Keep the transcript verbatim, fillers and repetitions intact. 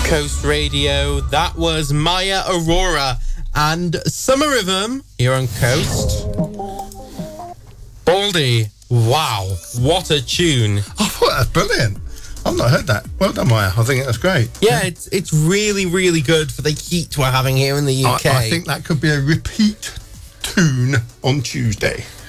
Coast Radio. That was Maya Aurora and Summer Rhythm here on Coast. Baldy, wow, what a tune. I thought that's brilliant. I've not heard that. Well done, Maya. I think that's great. Yeah, it's it's really, really good for the heat we're having here in the U K. I, I think that could be a repeat tune on Tuesday.